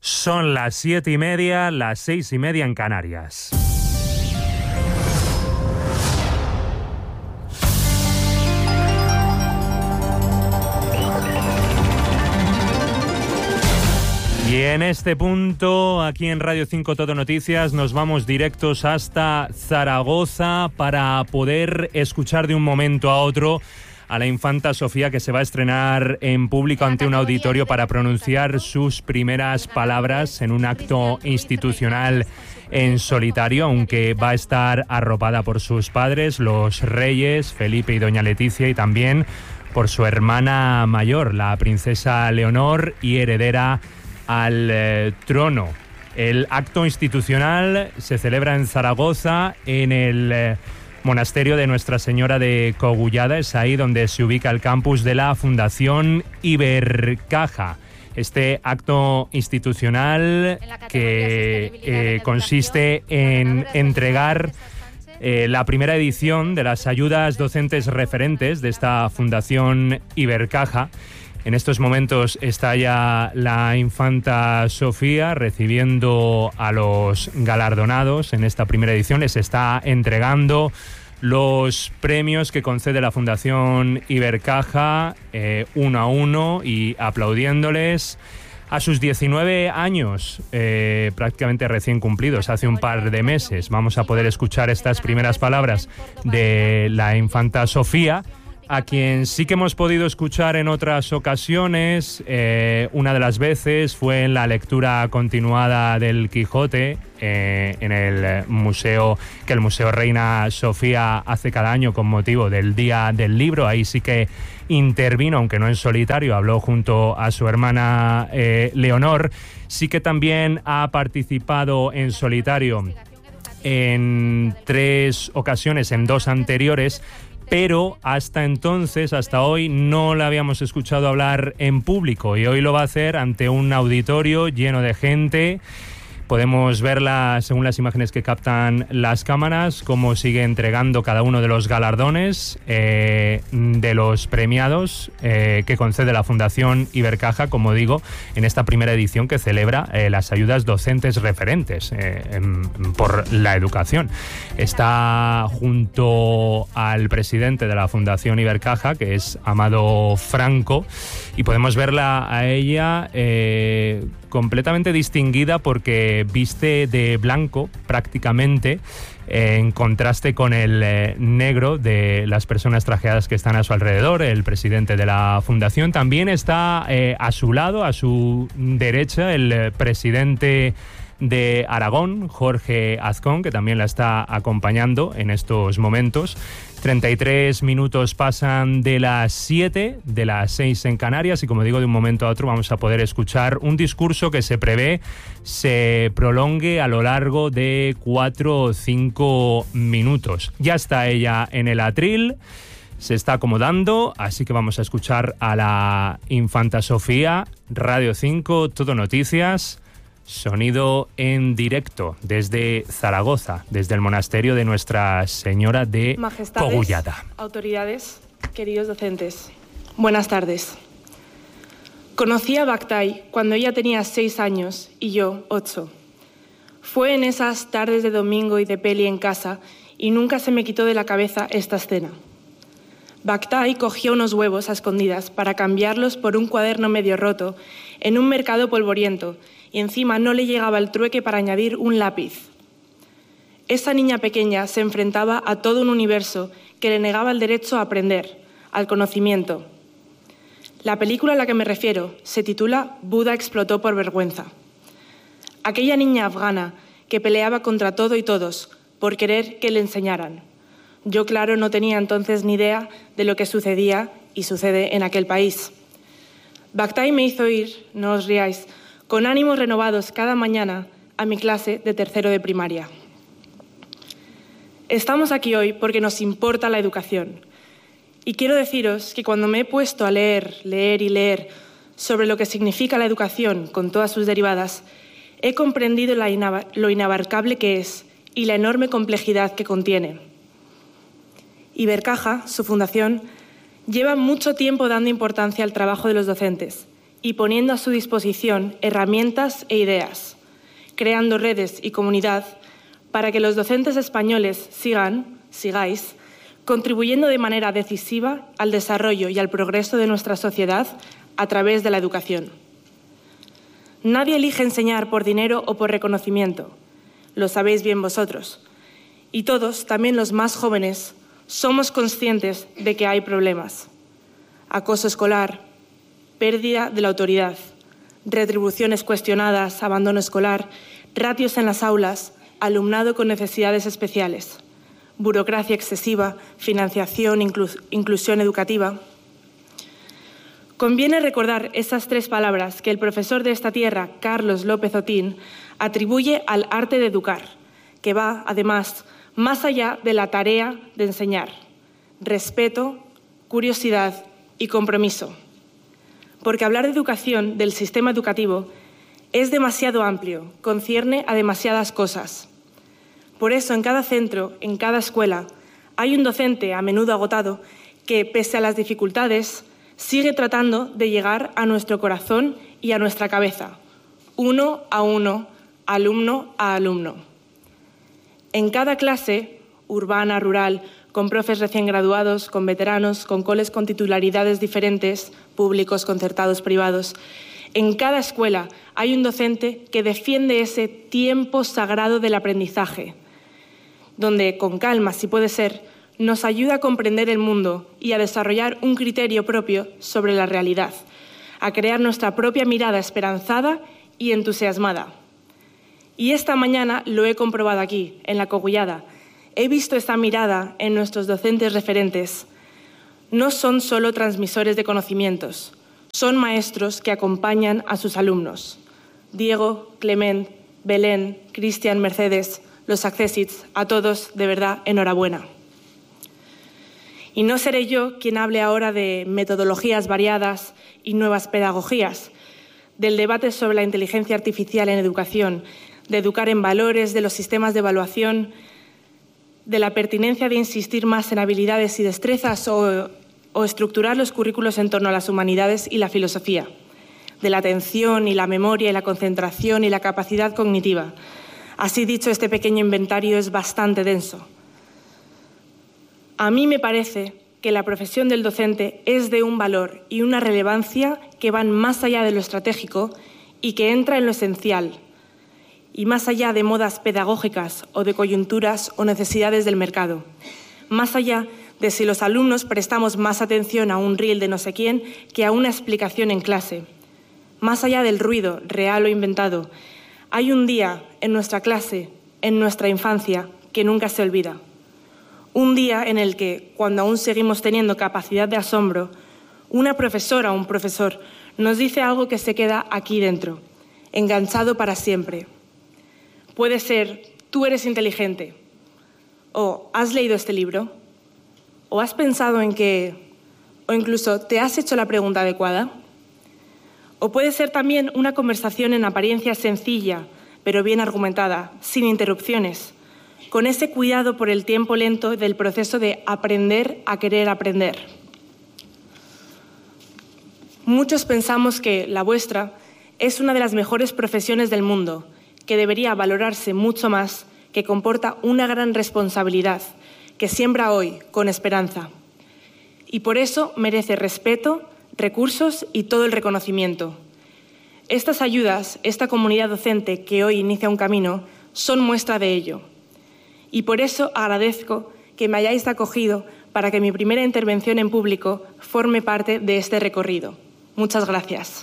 Son las 7:30, las 6:30 en Canarias. Y en este punto, aquí en Radio 5 Todo Noticias, nos vamos directos hasta Zaragoza para poder escuchar de un momento a otro a la infanta Sofía, que se va a estrenar en público ante un auditorio para pronunciar sus primeras palabras en un acto institucional en solitario, aunque va a estar arropada por sus padres, los reyes Felipe y doña Leticia, y también por su hermana mayor, la princesa Leonor, y heredera al trono. El acto institucional se celebra en Zaragoza, en el monasterio de Nuestra Señora de Cogullada. Es ahí donde se ubica el campus de la Fundación Ibercaja. Este acto institucional que consiste en entregar la primera edición de las ayudas docentes referentes de esta Fundación Ibercaja. En estos momentos está ya la infanta Sofía recibiendo a los galardonados en esta primera edición. Les está entregando los premios que concede la Fundación Ibercaja uno a uno y aplaudiéndoles a sus 19 años, prácticamente recién cumplidos, hace un par de meses. Vamos a poder escuchar estas primeras palabras de la infanta Sofía, a quien sí que hemos podido escuchar en otras ocasiones. Una de las veces fue en la lectura continuada del Quijote en el museo, que el Museo Reina Sofía hace cada año con motivo del Día del Libro. Ahí sí que intervino, aunque no en solitario, habló junto a su hermana Leonor. Sí que también ha participado en solitario en 3 ocasiones, en 2 anteriores, pero hasta entonces, hasta hoy, no la habíamos escuchado hablar en público, y hoy lo va a hacer ante un auditorio lleno de gente. Podemos verla, según las imágenes que captan las cámaras, cómo sigue entregando cada uno de los galardones de los premiados que concede la Fundación Ibercaja, como digo, en esta primera edición que celebra las ayudas docentes referentes por la educación. Está junto al presidente de la Fundación Ibercaja, que es Amado Franco, y podemos verla a ella completamente distinguida porque viste de blanco prácticamente, en contraste con el negro de las personas trajeadas que están a su alrededor. El presidente de la fundación también está a su lado, a su derecha, el presidente de Aragón, Jorge Azcón, que también la está acompañando en estos momentos. 33 minutos pasan de las 7, de las 6 en Canarias, y como digo, de un momento a otro vamos a poder escuchar un discurso que se prevé se prolongue a lo largo de 4 o 5 minutos. Ya está ella en el atril, se está acomodando, así que vamos a escuchar a la infanta Sofía. Radio 5, Todo Noticias. Sonido en directo desde Zaragoza, desde el monasterio de Nuestra Señora de Cogullada. Majestades, autoridades, queridos docentes, buenas tardes. Conocí a Bactay cuando ella tenía 6 años y yo 8. Fue en esas tardes de domingo y de peli en casa, y nunca se me quitó de la cabeza esta escena. Bactay cogía unos huevos a escondidas para cambiarlos por un cuaderno medio roto en un mercado polvoriento, y encima no le llegaba el trueque para añadir un lápiz. Esa niña pequeña se enfrentaba a todo un universo que le negaba el derecho a aprender, al conocimiento. La película a la que me refiero se titula Buda explotó por vergüenza. Aquella niña afgana que peleaba contra todo y todos por querer que le enseñaran. Yo, claro, no tenía entonces ni idea de lo que sucedía y sucede en aquel país. Bactay me hizo ir, no os riáis, con ánimos renovados cada mañana a mi clase de 3º de primaria. Estamos aquí hoy porque nos importa la educación. Y quiero deciros que cuando me he puesto a leer y leer sobre lo que significa la educación con todas sus derivadas, he comprendido lo inabarcable que es y la enorme complejidad que contiene. Ibercaja, su fundación, lleva mucho tiempo dando importancia al trabajo de los docentes y poniendo a su disposición herramientas e ideas, creando redes y comunidad para que los docentes españoles sigáis, contribuyendo de manera decisiva al desarrollo y al progreso de nuestra sociedad a través de la educación. Nadie elige enseñar por dinero o por reconocimiento, lo sabéis bien vosotros. Y todos, también los más jóvenes, somos conscientes de que hay problemas. Acoso escolar, pérdida de la autoridad, retribuciones cuestionadas, abandono escolar, ratios en las aulas, alumnado con necesidades especiales, burocracia excesiva, financiación, inclusión educativa. Conviene recordar esas 3 palabras que el profesor de esta tierra, Carlos López Otín, atribuye al arte de educar, que va, además, más allá de la tarea de enseñar: respeto, curiosidad y compromiso. Porque hablar de educación, del sistema educativo, es demasiado amplio, concierne a demasiadas cosas. Por eso, en cada centro, en cada escuela, hay un docente, a menudo agotado, que, pese a las dificultades, sigue tratando de llegar a nuestro corazón y a nuestra cabeza, uno a uno, alumno a alumno. En cada clase, urbana, rural, con profes recién graduados, con veteranos, con coles con titularidades diferentes, públicos, concertados, privados, en cada escuela hay un docente que defiende ese tiempo sagrado del aprendizaje, donde, con calma, si puede ser, nos ayuda a comprender el mundo y a desarrollar un criterio propio sobre la realidad, a crear nuestra propia mirada esperanzada y entusiasmada. Y esta mañana lo he comprobado aquí, en La Cogullada. He visto esta mirada en nuestros docentes referentes. No son solo transmisores de conocimientos, son maestros que acompañan a sus alumnos. Diego, Clement, Belén, Cristian, Mercedes, los accessits, a todos, de verdad, enhorabuena. Y no seré yo quien hable ahora de metodologías variadas y nuevas pedagogías, del debate sobre la inteligencia artificial en educación, de educar en valores, de los sistemas de evaluación, de la pertinencia de insistir más en habilidades y destrezas o estructurar los currículos en torno a las humanidades y la filosofía, de la atención y la memoria y la concentración y la capacidad cognitiva. Así dicho, este pequeño inventario es bastante denso. A mí me parece que la profesión del docente es de un valor y una relevancia que van más allá de lo estratégico y que entra en lo esencial, y más allá de modas pedagógicas o de coyunturas o necesidades del mercado, más allá de si los alumnos prestamos más atención a un reel de no sé quién que a una explicación en clase, más allá del ruido, real o inventado. Hay un día en nuestra clase, en nuestra infancia, que nunca se olvida. Un día en el que, cuando aún seguimos teniendo capacidad de asombro, una profesora o un profesor nos dice algo que se queda aquí dentro, enganchado para siempre. Puede ser: tú eres inteligente, o ¿has leído este libro? ¿O has pensado en que? O incluso ¿te has hecho la pregunta adecuada? O puede ser también una conversación en apariencia sencilla, pero bien argumentada, sin interrupciones, con ese cuidado por el tiempo lento del proceso de aprender a querer aprender. Muchos pensamos que la vuestra es una de las mejores profesiones del mundo, que debería valorarse mucho más, que comporta una gran responsabilidad, que siembra hoy con esperanza. Y por eso merece respeto, recursos y todo el reconocimiento. Estas ayudas, esta comunidad docente que hoy inicia un camino, son muestra de ello. Y por eso agradezco que me hayáis acogido para que mi primera intervención en público forme parte de este recorrido. Muchas gracias.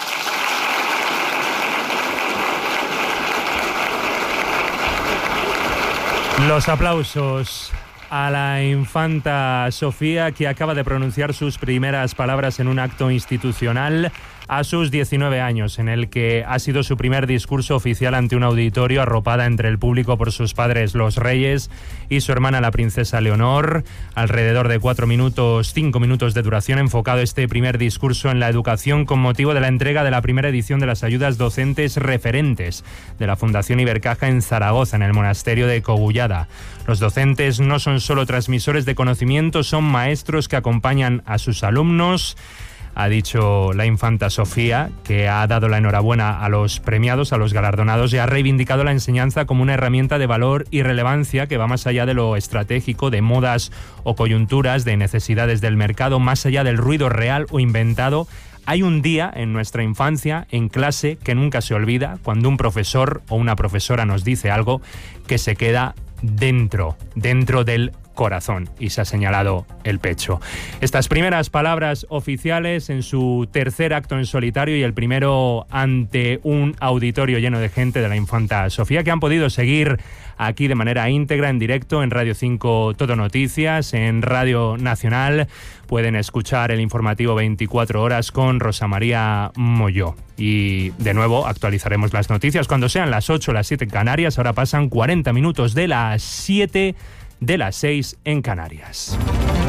Los aplausos a la infanta Sofía, que acaba de pronunciar sus primeras palabras en un acto institucional a sus 19 años, en el que ha sido su primer discurso oficial ante un auditorio, arropada entre el público por sus padres los reyes y su hermana la princesa Leonor. Alrededor de 5 minutos de duración, enfocado este primer discurso en la educación con motivo de la entrega de la primera edición de las ayudas docentes referentes de la Fundación Ibercaja en Zaragoza, en el monasterio de Cogullada. Los docentes no son solo transmisores de conocimiento, son maestros que acompañan a sus alumnos ha dicho la infanta Sofía, que ha dado la enhorabuena a los premiados, a los galardonados, y ha reivindicado la enseñanza como una herramienta de valor y relevancia que va más allá de lo estratégico, de modas o coyunturas, de necesidades del mercado, más allá del ruido real o inventado. Hay un día en nuestra infancia, en clase, que nunca se olvida, cuando un profesor o una profesora nos dice algo que se queda dentro del corazón, y se ha señalado el pecho. Estas primeras palabras oficiales en su tercer acto en solitario y el primero ante un auditorio lleno de gente de la infanta Sofía, que han podido seguir aquí de manera íntegra, en directo, en Radio 5 Todo Noticias, en Radio Nacional. Pueden escuchar el informativo 24 horas con Rosa María Molló. Y de nuevo actualizaremos las noticias cuando sean las 8 o las 7 en Canarias. Ahora pasan 40 minutos de las 7, de las 6 en Canarias.